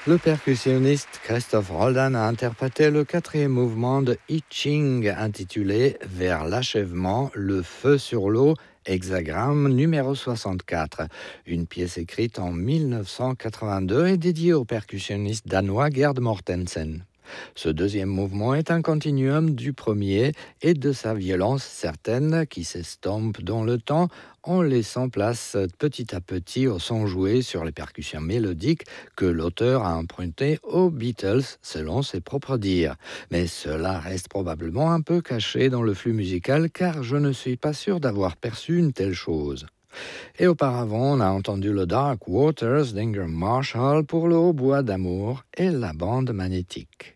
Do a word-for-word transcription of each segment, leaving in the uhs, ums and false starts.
Le percussionniste Christophe Roldan a interprété le quatrième mouvement de I Ching intitulé « Vers l'achèvement, le feu sur l'eau », hexagramme numéro soixante-quatre, une pièce écrite en mille neuf cent quatre-vingt-deux et dédiée au percussionniste danois Gerd Mortensen. Ce deuxième mouvement est un continuum du premier et de sa violence certaine qui s'estompe dans le temps en laissant place petit à petit au son joué sur les percussions mélodiques que l'auteur a emprunté aux Beatles selon ses propres dires. Mais cela reste probablement un peu caché dans le flux musical car je ne suis pas sûr d'avoir perçu une telle chose. Et auparavant, on a entendu le Dark Waters d'Ingram Marshall pour le hautbois d'amour et la bande magnétique.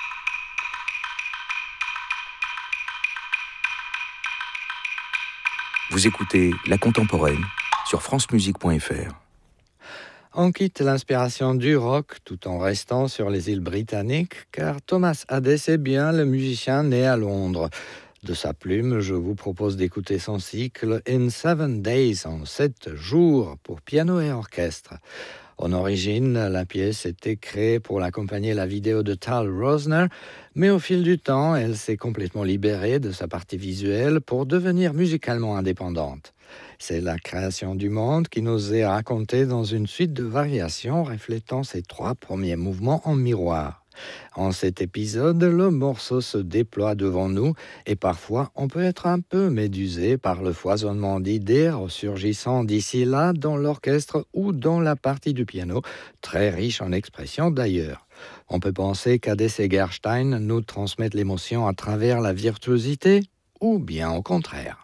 Vous écoutez La Contemporaine sur france musique point f r. On quitte l'inspiration du rock tout en restant sur les îles britanniques car Thomas Hadès est bien le musicien né à Londres. De sa plume, je vous propose d'écouter son cycle In Seven Days, en sept jours, pour piano et orchestre. En origine, la pièce était créée pour accompagner la vidéo de Tal Rosner, mais au fil du temps, elle s'est complètement libérée de sa partie visuelle pour devenir musicalement indépendante. C'est la création du monde qui nous est racontée dans une suite de variations reflétant ces trois premiers mouvements en miroir. En cet épisode, le morceau se déploie devant nous et parfois on peut être un peu médusé par le foisonnement d'idées ressurgissant d'ici là dans l'orchestre ou dans la partie du piano, très riche en expressions d'ailleurs. On peut penser qu'Hadès et Gerstein nous transmettent l'émotion à travers la virtuosité ou bien au contraire.